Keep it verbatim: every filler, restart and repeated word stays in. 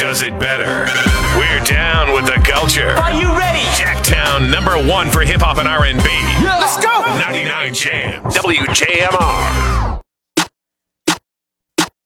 does it better. We're down with the culture. Are you ready? Jacktown number one for hip hop and R and B. Yeah. Let's go. ninety-nine Jams. W J M R.